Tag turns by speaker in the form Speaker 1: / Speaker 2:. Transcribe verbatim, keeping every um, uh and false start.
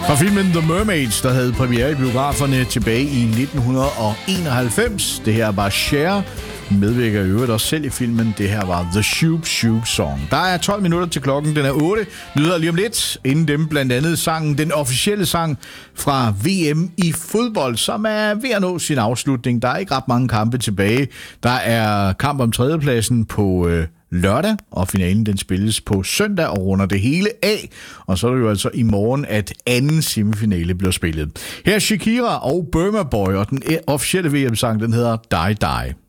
Speaker 1: Fra filmen The Mermaids, der havde premiere i biograferne tilbage i nitten enoghalvfems. Det her var Cher. Medvirker i øvrigt også selv i filmen. Det her var The Shoop Shoop Song. Der er tolv minutter til klokken. Den er otte. Nyder lige om lidt. Inden dem blandt andet sangen, den officielle sang fra V M i fodbold, som er ved at nå sin afslutning. Der er ikke ret mange kampe tilbage. Der er kamp om tredjepladsen på øh, lørdag, og finalen den spilles på søndag og runder det hele af. Og så er det jo altså i morgen, at anden semifinale bliver spillet. Her er Shakira og Burma Boy, og den officielle V M-sang, den hedder Die Die.